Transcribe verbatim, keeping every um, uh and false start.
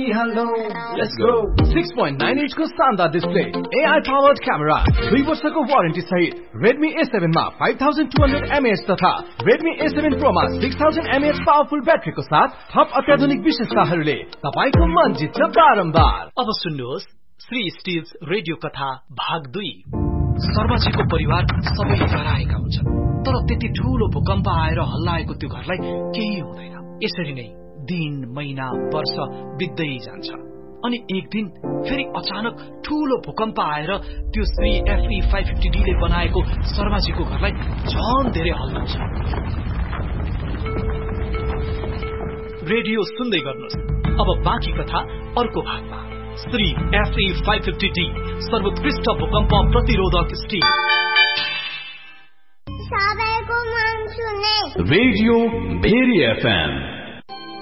गरिहाल्नु let's go six point nine inch को शानदार display A I powered camera दुई वर्षको वारेन्टी सहित Redmi A seven मा five thousand two hundred milliamp hour तथा Redmi A seven Pro मा six thousand milliamp hour powerful ब्याट्रीको साथ थप अत्याधुनिक विशेषताहरूले तपाईको मन जित्छ बारम्बार। अब सुन्नुहोस् श्री स्टिल्स रेडियो कथा भाग दुई। सर्वजीको परिवार सबैले डराएका हुन्छन्, तर त्यति ठूलो भूकम्प आएर हल्लाएको त्यो घरलाई केही हुँदैन। यसरी नै दिन महिना वर्ष बित्दै जान्छ अनि एक दिन फेरि अचानक ठूलो भूकम्प आएर त्यो Shri FE five fifty D ले बनाएको शर्माजीको घरलाई झन धेरै हल्लाउँछ। रेडियो सुन्दै गर्नुहोस्। अब बाँकी कथा अर्को भागमा। Shri FE five fifty D सर्वोत्कृष्ट भूकम्प प्रतिरोधक स्टील। सबैको मन सुने रेडियो भेरी एफएम